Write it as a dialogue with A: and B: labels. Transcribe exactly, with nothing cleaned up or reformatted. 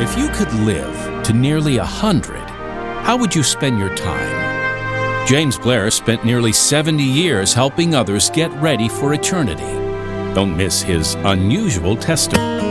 A: If you could live to nearly a hundred, how would you spend your time? James Blair spent nearly seventy years helping others get ready for eternity. Don't miss his unusual testimony.